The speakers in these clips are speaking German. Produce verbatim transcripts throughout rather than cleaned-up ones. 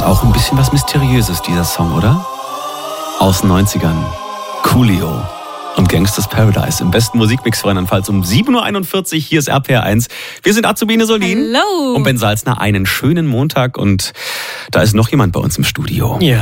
auch ein bisschen was Mysteriöses, dieser Song, oder? Aus den neunzigern. Coolio und Gangsters Paradise im besten Musikmix für Rheinland-Pfalz um sieben Uhr einundvierzig. Hier ist R P R eins. Wir sind Azubine Solin Hello. und Ben Salzner. Einen schönen Montag und da ist noch jemand bei uns im Studio. Ja.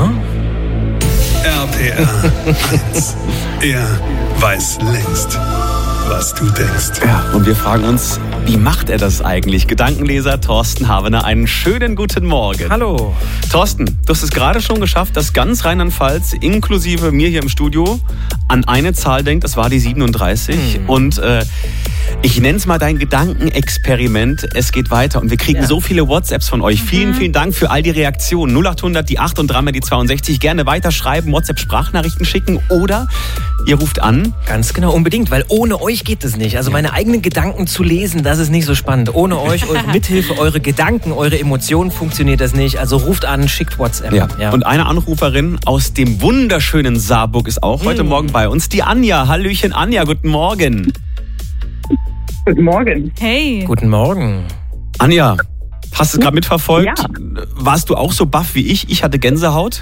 R P R eins. Er weiß längst, was du denkst. Ja, und wir fragen uns, wie macht er das eigentlich? Gedankenleser Thorsten Havener, einen schönen guten Morgen. Hallo. Thorsten, du hast es gerade schon geschafft, dass ganz Rheinland-Pfalz, inklusive mir hier im Studio, an eine Zahl denkt, das war die siebenunddreißig. Hm. Und äh, ich nenne es mal dein Gedankenexperiment. Es geht weiter und wir kriegen ja. so viele WhatsApps von euch. Mhm. Vielen, vielen Dank für all die Reaktionen. null achthundert, die acht und dreimal die zweiundsechzig. Gerne weiterschreiben, WhatsApp-Sprachnachrichten schicken oder ihr ruft an. Ganz genau, unbedingt, weil ohne euch geht es nicht. Also meine eigenen Gedanken zu lesen, das ist nicht so spannend. Ohne euch, eure Mithilfe, eure Gedanken, eure Emotionen funktioniert das nicht. Also ruft an, schickt WhatsApp. Ja. Ja. Und eine Anruferin aus dem wunderschönen Saarburg ist auch mhm. heute Morgen bei uns. Die Anja. Hallöchen Anja, guten Morgen. Guten Morgen. Hey. Guten Morgen. Anja, hast du es gerade mitverfolgt? Ja. Warst du auch so baff wie ich? Ich hatte Gänsehaut?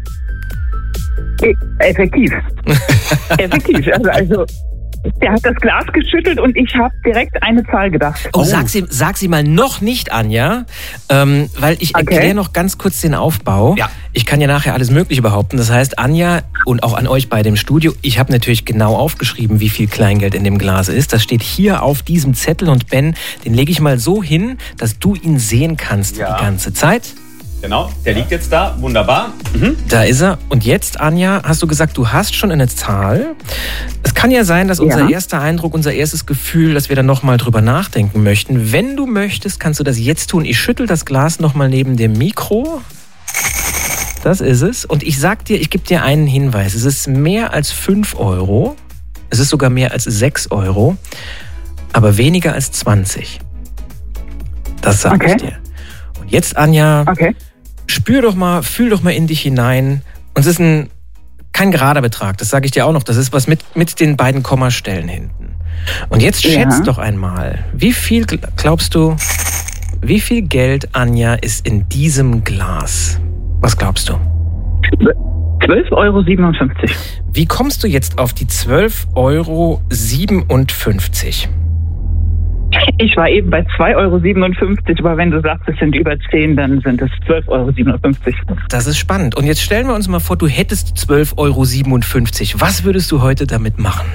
Effektiv. Effektiv. Also, also, der hat das Glas geschüttelt und ich habe direkt eine Zahl gedacht. Oh, oh. Sag, sie, sag sie mal noch nicht, Anja, ähm, weil ich okay. erkläre noch ganz kurz den Aufbau. Ja. Ich kann ja nachher alles Mögliche behaupten. Das heißt, Anja und auch an euch bei dem Studio, ich habe natürlich genau aufgeschrieben, wie viel Kleingeld in dem Glas ist. Das steht hier auf diesem Zettel und Ben, den lege ich mal so hin, dass du ihn sehen kannst ja. die ganze Zeit. Genau, der liegt jetzt da, wunderbar. Mhm. Da ist er. Und jetzt, Anja, hast du gesagt, du hast schon eine Zahl. Es kann ja sein, dass unser ja. erster Eindruck, unser erstes Gefühl, dass wir da nochmal drüber nachdenken möchten. Wenn du möchtest, kannst du das jetzt tun. Ich schüttel das Glas nochmal neben dem Mikro. Das ist es. Und ich sag dir, ich gebe dir einen Hinweis. Es ist mehr als fünf Euro. Es ist sogar mehr als sechs Euro. Aber weniger als zwanzig. Das sag okay. ich dir. Und jetzt, Anja, okay. spür doch mal, fühl doch mal in dich hinein. Und es ist ein, kein gerader Betrag, das sage ich dir auch noch. Das ist was mit, mit den beiden Kommastellen hinten. Und jetzt schätz ja. doch einmal, wie viel glaubst du, wie viel Geld, Anja, ist in diesem Glas? Was glaubst du? zwölf Euro siebenundfünfzig. Wie kommst du jetzt auf die zwölf Euro siebenundfünfzig? Ich war eben bei zwei Euro siebenundfünfzig, aber wenn du sagst, es sind über zehn, dann sind es zwölf Euro siebenundfünfzig. Das ist spannend. Und jetzt stellen wir uns mal vor, du hättest zwölf Euro siebenundfünfzig. Was würdest du heute damit machen?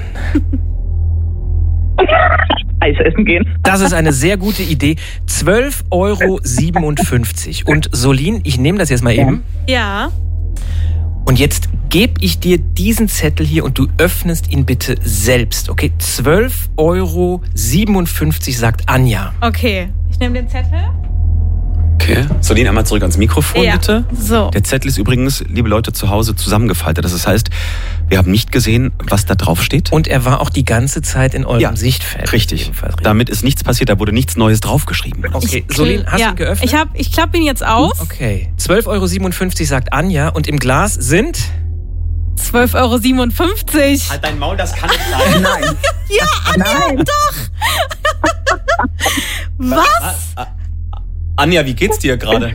Eis essen gehen. Das ist eine sehr gute Idee. zwölf Euro siebenundfünfzig. Und Solin, ich nehme das jetzt mal eben. Ja. Und jetzt gebe ich dir diesen Zettel hier und du öffnest ihn bitte selbst. Okay, zwölf Euro siebenundfünfzig sagt Anja. Okay, ich nehme den Zettel. Okay. Solin, einmal zurück ans Mikrofon, ja. bitte. So. Der Zettel ist übrigens, liebe Leute zu Hause, zusammengefaltet. Das heißt, wir haben nicht gesehen, was da drauf steht. Und er war auch die ganze Zeit in eurem ja, Sichtfeld. Richtig. Damit ist nichts passiert, da wurde nichts Neues draufgeschrieben. Okay, Solin, hast ja. du ihn geöffnet? Ich, hab, ich klappe ihn jetzt auf. Okay, zwölf Euro siebenundfünfzig sagt Anja und im Glas sind... zwölf Euro siebenundfünfzig. Halt dein Maul, das kann nicht sein. Nein. Ja, Anja, Nein. doch. Was? Anja, wie geht's dir gerade?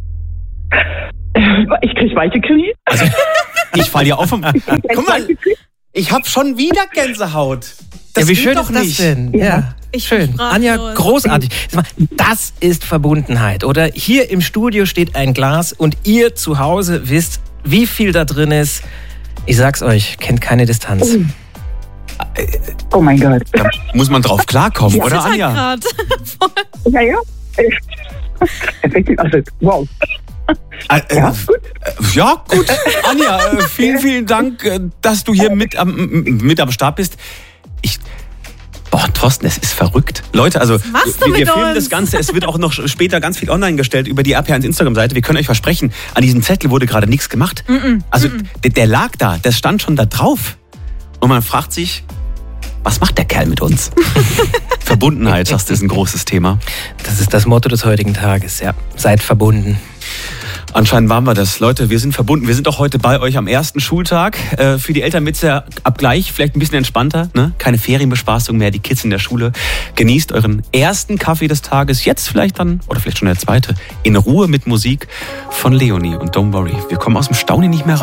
Ich krieg weiche Knie. Also, ich fall dir auf. Guck mal, ich hab schon wieder Gänsehaut. Das ja, wie schön doch ist das nicht. denn? Ja, ja. Ich schön. Anja, großartig. Das ist Verbundenheit, oder? Hier im Studio steht ein Glas und ihr zu Hause wisst, wie viel da drin ist. Ich sag's euch, kennt keine Distanz. Oh mein Gott. Da muss man drauf klarkommen, ja, oder Anja? Ja, ja. Effektiv, also wow. Äh, äh, ja, gut. Äh, ja, gut. Anja, äh, vielen, vielen Dank, äh, dass du hier mit am, mit am Start bist. Ich... Boah, Thorsten, es ist verrückt. Leute, also Was wir, wir filmen uns? das Ganze. Es wird auch noch später ganz viel online gestellt über die R P R eins Instagram-Seite. Wir können euch versprechen, an diesem Zettel wurde gerade nichts gemacht. Mm-mm, also mm-mm. Der, der lag da, das stand schon da drauf. Und man fragt sich, was macht der Kerl mit uns? Verbundenheit, das ist ein großes Thema. Das ist das Motto des heutigen Tages, ja. Seid verbunden. Anscheinend waren wir das. Leute, wir sind verbunden. Wir sind auch heute bei euch am ersten Schultag. Äh, für die Eltern wird's ja ab gleich vielleicht ein bisschen entspannter. Ne? Keine Ferienbespaßung mehr, die Kids in der Schule. Genießt euren ersten Kaffee des Tages. Jetzt vielleicht dann, oder vielleicht schon der zweite, in Ruhe mit Musik von Leonie. Und don't worry, wir kommen aus dem Staunen nicht mehr raus.